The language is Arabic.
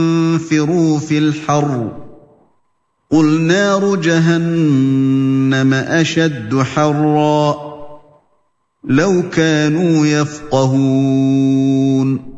انفروا في الحر قُلْ نَارُ جَهَنَّمَ أَشَدُّ حَرًّا لَّوْ كَانُوا يَفْقَهُونَ